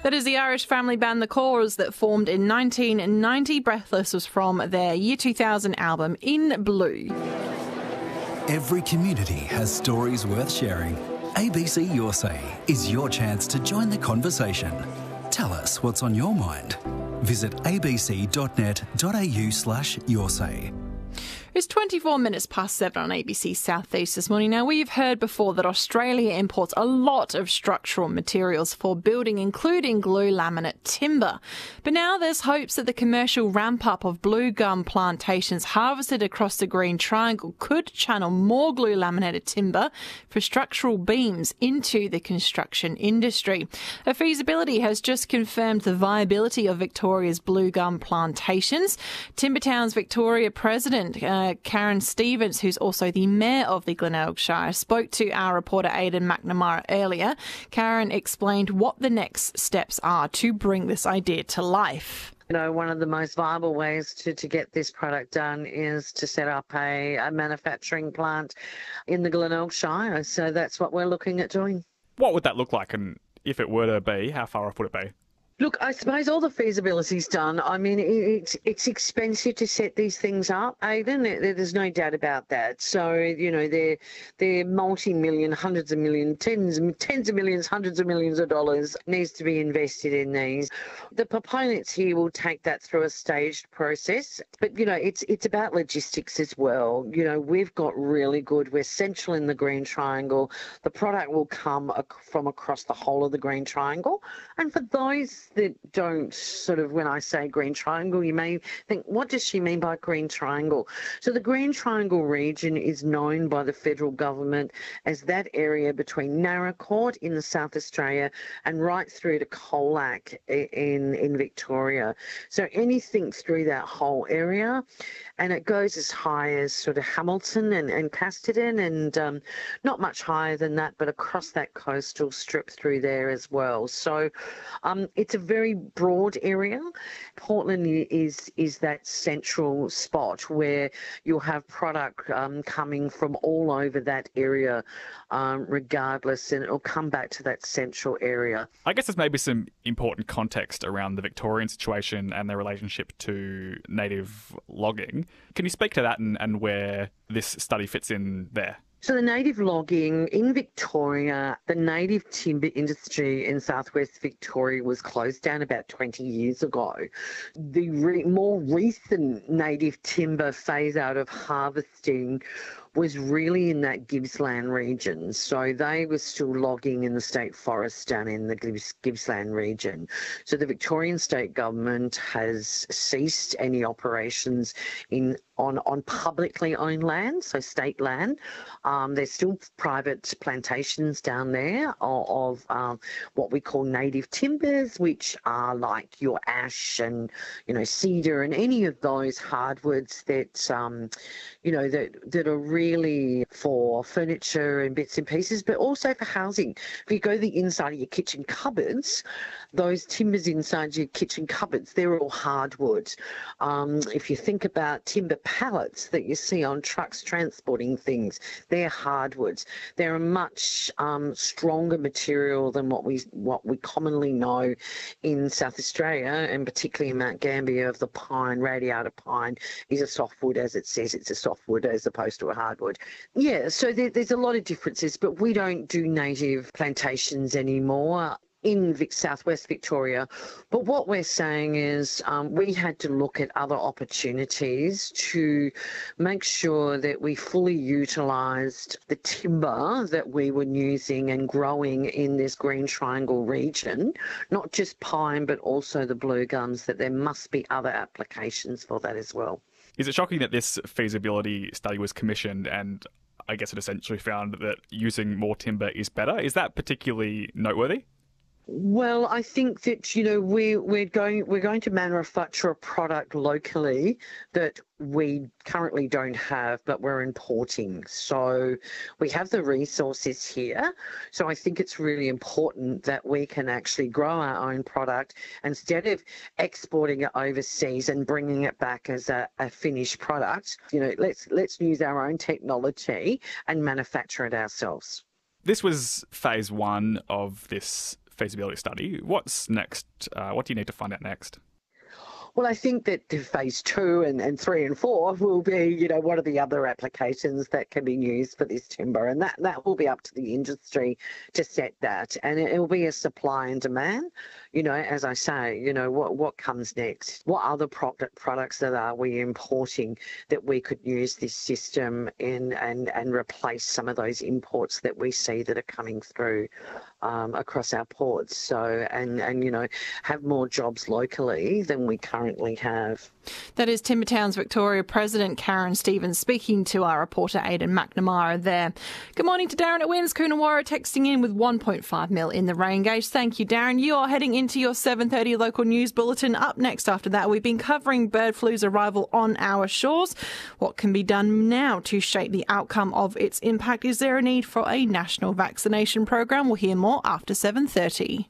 That is the Irish family band The Corrs that formed in 1990. Breathless was from their year 2000 album In Blue. Every community has stories worth sharing. ABC Your Say is your chance to join the conversation. Tell us what's on your mind. Visit abc.net.au/yoursay. It's 24 minutes past 7 on ABC South East this morning. Now, we've heard before that Australia imports a lot of structural materials for building, including glue, laminate, timber. But now there's hopes that the commercial ramp-up of blue gum plantations harvested across the Green Triangle could channel more glue laminated timber for structural beams into the construction industry. A feasibility has just confirmed the viability of Victoria's blue gum plantations. Timbertown's Victoria President, Karen Stevens, who's also the Mayor of the Glenelg Shire, spoke to our reporter Aidan McNamara earlier. Karen explained what the next steps are to bring this idea to life. You know, one of the most viable ways to get this product done is to set up a manufacturing plant in the Glenelg Shire. So that's what we're looking at doing. What would that look like? And if it were to be, how far off would it be? Look, I suppose all the feasibility's done. I mean, it's expensive to set these things up, Aidan. There's no doubt about that. So, you know, they're multi-million, hundreds of millions, tens of millions, hundreds of millions of dollars needs to be invested in these. The proponents here will take that through a staged process. But, you know, it's about logistics as well. You know, we're central in the Green Triangle. The product will come from across the whole of the Green Triangle. And for those that don't sort of, when I say Green Triangle, you may think, what does she mean by Green Triangle? So the Green Triangle region is known by the federal government as that area between Naracoorte in the South Australia and right through to Colac in Victoria. So anything through that whole area, and it goes as high as sort of Hamilton and Casterton, and not much higher than that, but across that coastal strip through there as well. So it's a very broad area. Portland is that central spot where you'll have product coming from all over that area regardless, and it'll come back to that central area. I guess there's maybe some important context around the Victorian situation and their relationship to native logging. Can you speak to that and where this study fits in there? So the native logging in Victoria, the native timber industry in southwest Victoria was closed down about 20 years ago. The more recent native timber phase out of harvesting was really in that Gippsland region. So they were still logging in the state forest down in the Gippsland region. So the Victorian state government has ceased any operations on publicly owned land, so state land. There's still private plantations down there of what we call native timbers, which are like your ash and, you know, cedar and any of those hardwoods that, you know, that are really for furniture and bits and pieces, but also for housing. If you go to the inside of your kitchen cupboards, those timbers inside your kitchen cupboards, they're all hardwood. If you think about timber pallets that you see on trucks transporting things, they're hardwoods. They're a much stronger material than what we commonly know in South Australia, and particularly in Mount Gambier of the pine. Radiata pine is a softwood, as it says, it's a softwood as opposed to a hardwood. Yeah, so there's a lot of differences, but we don't do native plantations anymore in southwest Victoria. But what we're saying is we had to look at other opportunities to make sure that we fully utilised the timber that we were using and growing in this Green Triangle region, not just pine, but also the blue gums, that there must be other applications for that as well. Is it shocking that this feasibility study was commissioned and I guess it essentially found that using more timber is better? Is that particularly noteworthy? Well, I think that, you know, we're going to manufacture a product locally that we currently don't have, but we're importing. So we have the resources here. So I think it's really important that we can actually grow our own product instead of exporting it overseas and bringing it back as a finished product. You know, let's use our own technology and manufacture it ourselves. This was phase one of this feasibility study. What's next? What do you need to find out next? Well, I think that phase 2 and 3 and 4 will be, what are the other applications that can be used for this timber? And that will be up to the industry to set that. And it will be a supply and demand. As I say, what comes next? What other products that are we importing that we could use this system in and replace some of those imports that we see that are coming through across our ports? So, and have more jobs locally than we currently have. That is Timbertown's Victoria President Karen Stevens speaking to our reporter Aidan McNamara there. Good morning to Darren at Winds Coonawarra texting in with 1.5 mil in the rain gauge. Thank you, Darren. You are heading into your 7:30 local news bulletin. Up next after that, we've been covering bird flu's arrival on our shores. What can be done now to shape the outcome of its impact? Is there a need for a national vaccination program? We'll hear more after 7:30.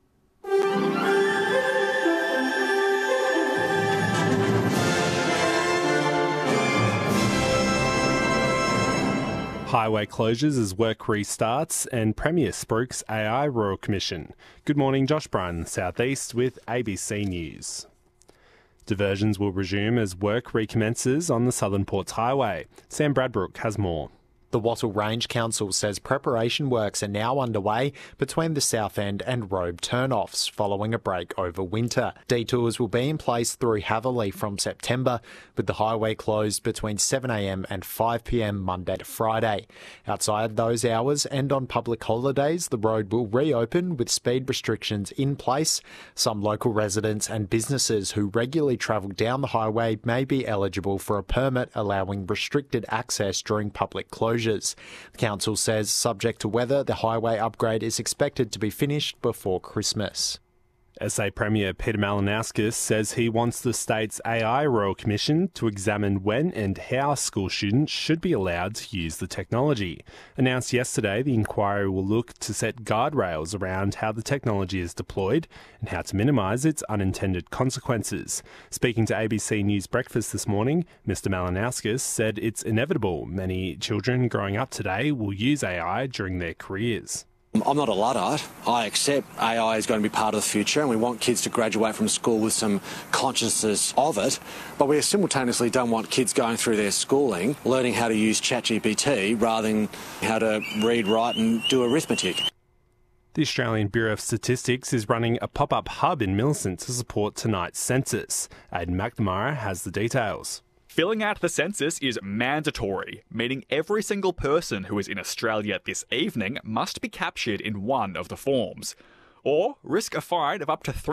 Highway closures as work restarts and Premier spruiks AI Royal Commission. Good morning, Josh Bryan, Southeast with ABC News. Diversions will resume as work recommences on the Southern Ports Highway. Sam Bradbrook has more. The Wattle Range Council says preparation works are now underway between the South End and Robe turnoffs following a break over winter. Detours will be in place through Haverley from September, with the highway closed between 7am and 5pm Monday to Friday. Outside those hours and on public holidays, the road will reopen with speed restrictions in place. Some local residents and businesses who regularly travel down the highway may be eligible for a permit allowing restricted access during public closure. The council says, subject to weather, the highway upgrade is expected to be finished before Christmas. SA Premier Peter Malinauskas says he wants the state's AI Royal Commission to examine when and how school students should be allowed to use the technology. Announced yesterday, the inquiry will look to set guardrails around how the technology is deployed and how to minimise its unintended consequences. Speaking to ABC News Breakfast this morning, Mr Malinauskas said it's inevitable many children growing up today will use AI during their careers. I'm not a Luddite. I accept AI is going to be part of the future and we want kids to graduate from school with some consciousness of it, but we simultaneously don't want kids going through their schooling learning how to use ChatGPT rather than how to read, write and do arithmetic. The Australian Bureau of Statistics is running a pop-up hub in Millicent to support tonight's census. Aidan McNamara has the details. Filling out the census is mandatory, meaning every single person who is in Australia this evening must be captured in one of the forms, or risk a fine of up to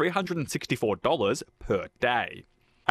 $364 per day.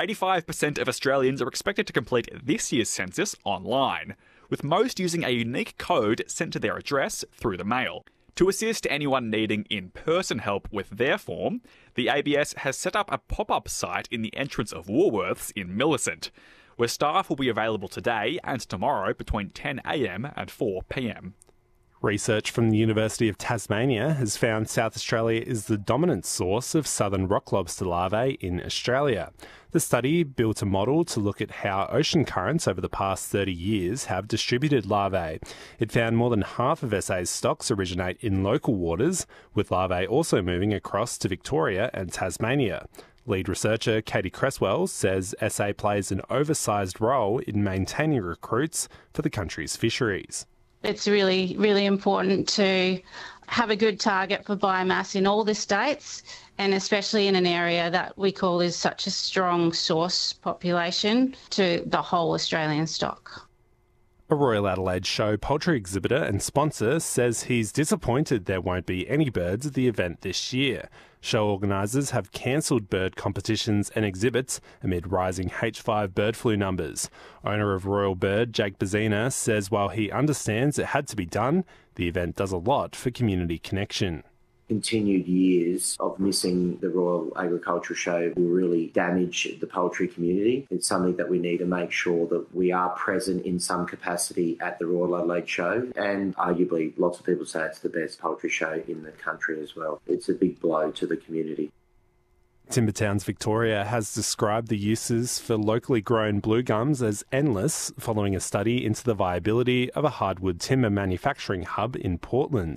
85% of Australians are expected to complete this year's census online, with most using a unique code sent to their address through the mail. To assist anyone needing in-person help with their form, the ABS has set up a pop-up site in the entrance of Woolworths in Millicent, where staff will be available today and tomorrow between 10am and 4pm. Research from the University of Tasmania has found South Australia is the dominant source of southern rock lobster larvae in Australia. The study built a model to look at how ocean currents over the past 30 years have distributed larvae. It found more than half of SA's stocks originate in local waters, with larvae also moving across to Victoria and Tasmania. Lead researcher Katie Cresswell says SA plays an oversized role in maintaining recruits for the country's fisheries. It's really, really important to have a good target for biomass in all the states, and especially in an area that we call is such a strong source population to the whole Australian stock. A Royal Adelaide Show poultry exhibitor and sponsor says he's disappointed there won't be any birds at the event this year. Show organisers have cancelled bird competitions and exhibits amid rising H5 bird flu numbers. Owner of Royal Bird, Jake Bazina, says while he understands it had to be done, the event does a lot for community connection. Continued years of missing the Royal Agricultural Show will really damage the poultry community. It's something that we need to make sure that we are present in some capacity at the Royal Adelaide Show, and arguably lots of people say it's the best poultry show in the country as well. It's a big blow to the community. Timbertowns Victoria has described the uses for locally grown blue gums as endless following a study into the viability of a hardwood timber manufacturing hub in Portland.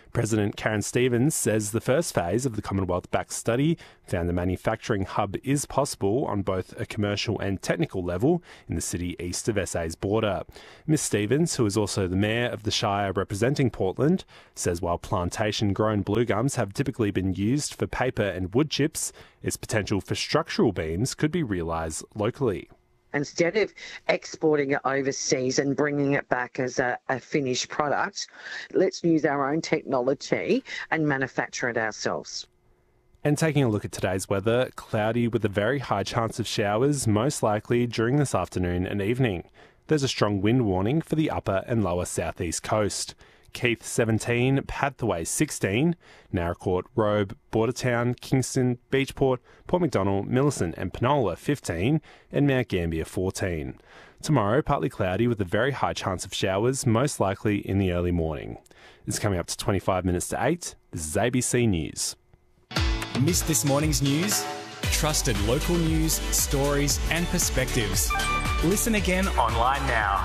President Karen Stevens says the first phase of the Commonwealth-backed study found the manufacturing hub is possible on both a commercial and technical level in the city east of SA's border. Ms Stevens, who is also the Mayor of the Shire representing Portland, says while plantation-grown blue gums have typically been used for paper and wood chips, its potential for structural beams could be realised locally. Instead of exporting it overseas and bringing it back as a finished product, let's use our own technology and manufacture it ourselves. And taking a look at today's weather, cloudy with a very high chance of showers, most likely during this afternoon and evening. There's a strong wind warning for the upper and lower southeast coast. Keith 17, Pathway 16, Naracoorte, Robe, Bordertown, Kingston, Beachport, Port Macdonald, Millicent and Penola 15, and Mount Gambier 14. Tomorrow, partly cloudy with a very high chance of showers, most likely in the early morning. It's coming up to 25 minutes to 8. This is ABC News. Missed this morning's news? Trusted local news, stories and perspectives. Listen again online now.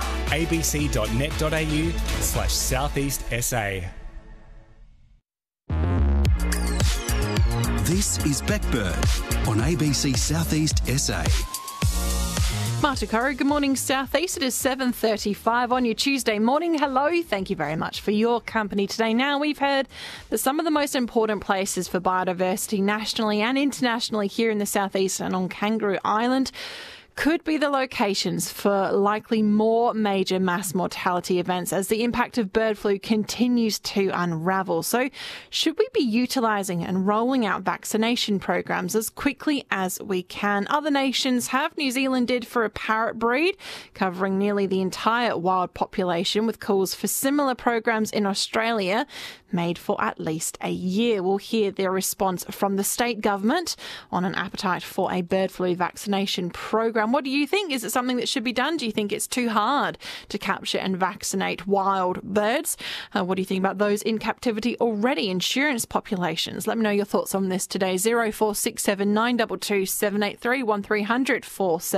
abc.net.au/southeastsa. This is Beckbird on ABC Southeast SA. Marta Corrie, good morning, Southeast. It is 7:35 on your Tuesday morning. Hello, thank you very much for your company today. Now, we've heard that some of the most important places for biodiversity nationally and internationally here in the Southeast and on Kangaroo Island could be the locations for likely more major mass mortality events as the impact of bird flu continues to unravel. So should we be utilising and rolling out vaccination programs as quickly as we can? Other nations have. New Zealand did for a parrot breed, covering nearly the entire wild population, with calls for similar programs in Australia made for at least a year. We'll hear their response from the state government on an appetite for a bird flu vaccination program. What do you think? Is it something that should be done? Do you think it's too hard to capture and vaccinate wild birds? What do you think about those in captivity already? Insurance populations. Let me know your thoughts on this today. 0467 922 783 1300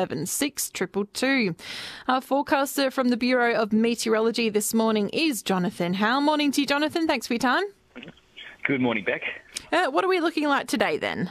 476 222. Our forecaster from the Bureau of Meteorology this morning is Jonathan Howe. Morning to you, Jonathan. Thanks for your time. Good morning, Beck. What are we looking like today then?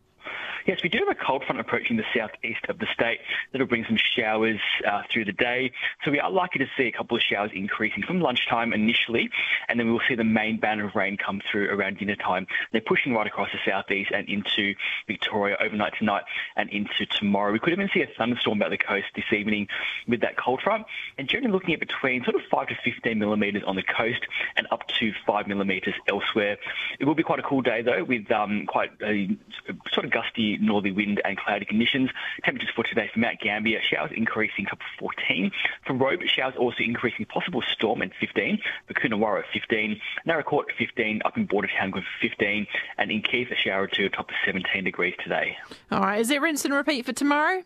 Yes, we do have a cold front approaching the southeast of the state that'll bring some showers through the day. So we are likely to see a couple of showers increasing from lunchtime initially, and then we'll see the main band of rain come through around dinner time. They're pushing right across the southeast and into Victoria overnight tonight and into tomorrow. We could even see a thunderstorm about the coast this evening with that cold front, and generally looking at between sort of 5 to 15 millimetres on the coast and up to 5 millimetres elsewhere. It will be quite a cool day though, with quite a sort of gusty northerly wind and cloudy conditions. Temperatures for today for Mount Gambier, showers increasing up to 14. For Robe, showers also increasing, possible storm at 15. For Coonawarra, 15. Naracoorte, 15. Up in Bordertown, 15. And in Keith, a shower or two, a top of 17 degrees today. All right. Is it rinse and repeat for tomorrow?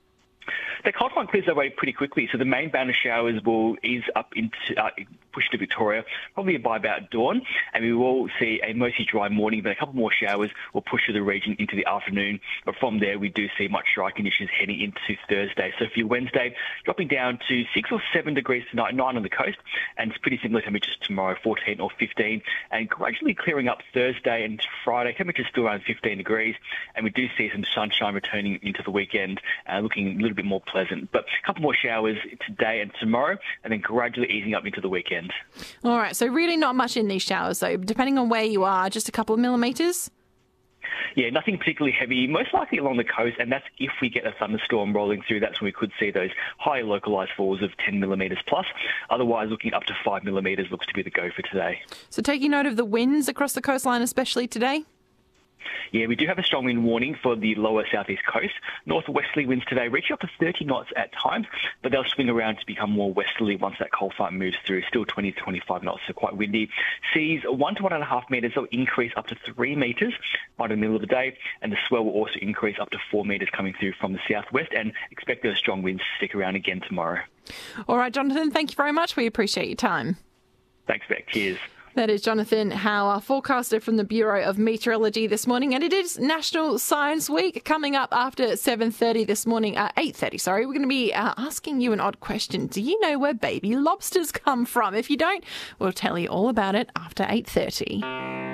The cold front clears away pretty quickly, so the main band of showers will ease up into push to Victoria probably by about dawn, and we will see a mostly dry morning, but a couple more showers will push through the region into the afternoon. But from there, we do see much dry conditions heading into Thursday. So for your Wednesday, dropping down to 6 or 7 degrees tonight, 9 on the coast, and it's pretty similar temperatures tomorrow, 14 or 15, and gradually clearing up Thursday and Friday. Temperatures still around 15 degrees, and we do see some sunshine returning into the weekend, looking a little bit more pleasant. But a couple more showers today and tomorrow, and then gradually easing up into the weekend. All right, so really not much in these showers, though. Depending on where you are, just a couple of millimetres? Yeah, nothing particularly heavy, most likely along the coast, and that's if we get a thunderstorm rolling through. That's when we could see those high localised falls of 10 millimetres plus. Otherwise, looking up to 5 millimetres looks to be the go for today. So taking note of the winds across the coastline, especially today? Yeah, we do have a strong wind warning for the lower southeast coast. Northwesterly winds today reaching up to 30 knots at times, but they'll swing around to become more westerly once that cold front moves through. Still 20 to 25 knots, so quite windy. Seas 1 to 1.5 metres, they'll increase up to 3 metres by the middle of the day, and the swell will also increase up to 4 metres coming through from the southwest, and expect those strong winds to stick around again tomorrow. All right, Jonathan, thank you very much. We appreciate your time. Thanks, Beck. Cheers. That is Jonathan Howe, our forecaster from the Bureau of Meteorology this morning. And it is National Science Week. Coming up after 8:30 this morning, we're going to be asking you an odd question. Do you know where baby lobsters come from? If you don't, we'll tell you all about it after 8:30.